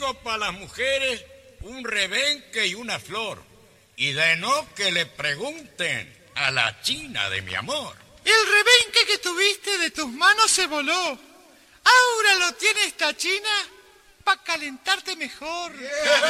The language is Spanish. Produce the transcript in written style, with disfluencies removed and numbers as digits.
tengo para las mujeres un rebenque y una flor. Y de no que le pregunten a la china de mi amor. El rebenque que tuviste de tus manos se voló. Ahora lo tiene esta china para calentarte mejor.